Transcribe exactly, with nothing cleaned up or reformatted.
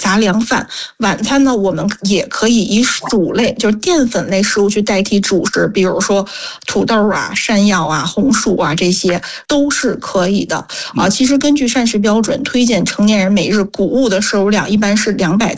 杂粮饭。晚餐呢，我们也可以以薯类，就是淀粉类食物去代替主食，比如说土豆啊、山药啊、红薯啊，这些都是可以的啊。其实根据膳食标准推荐成年人每日谷物的摄入量一般是两百